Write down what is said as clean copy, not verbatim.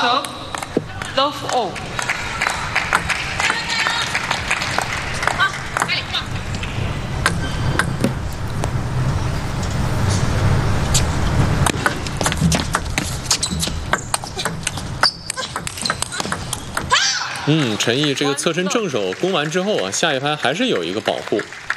serve, love all. 陈毅这个侧身正手攻完之后啊，下一拍还是有一个保护。